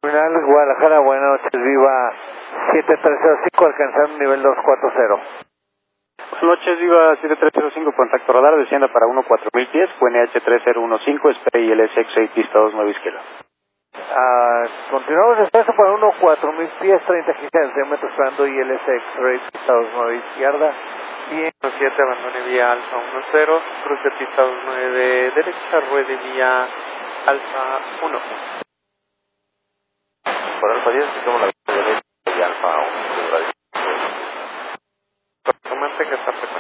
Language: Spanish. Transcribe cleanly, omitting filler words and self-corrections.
Terminal Guadalajara, buenas noches, Viva 7305, alcanzando nivel 240. Buenas noches, Viva 7305, contacto radar, descienda para 14000 pies, QNH 3015, espera ILS X6, pista 29 izquierda. Continuamos despacio para 14000 pies, 30 gigas de diámetro, esperando ILS X-Ray, pista 29 izquierda. Bien, 7, abandone vía Alfa 10, cruce pista 29 derecha, ruede vía Alfa 1. Por Alfa 10, tomo la vía derecha y Alfa 1. Mantenga esta